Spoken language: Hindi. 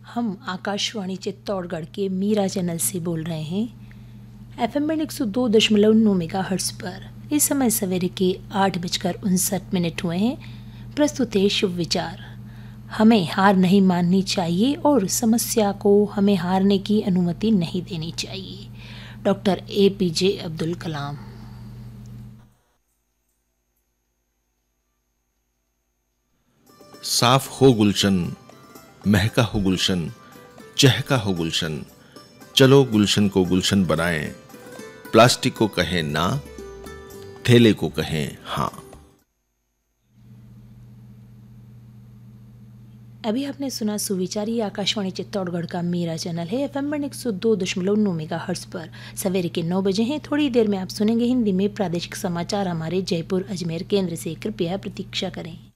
हम आकाशवाणी चित्तौड़गढ़ के मीरा चैनल से बोल रहे हैं। एफएम बैंड 102.9 मेगाहर्ट्ज़ पर इस समय सवेरे के 8:59 हुए हैं। प्रस्तुत है शुभ विचार। हमें हार नहीं माननी चाहिए और समस्या को हमें हारने की अनुमति नहीं देनी चाहिए। Doctor APJ Abdul Kalam. साफ हो गुलशन, महका हो गुलशन, चहका हो गुलशन, चलो गुलशन को गुलशन बनाएं। प्लास्टिक को कहें ना, थैले को कहें हाँ। अभी आपने सुना सुविचारी। आकाशवाणी चित्तौड़गढ़ का मेरा चैनल है। एफएम बैंड 102.9 मेगाहर्ट्ज़ पर सवेरे के 9 बजे हैं। थोड़ी देर में आप सुनेंगे हिंदी में प्रादेशिक समाचार हमारे जयपुर अजमेर केंद्र से। कृपया प्रतीक्षा करें।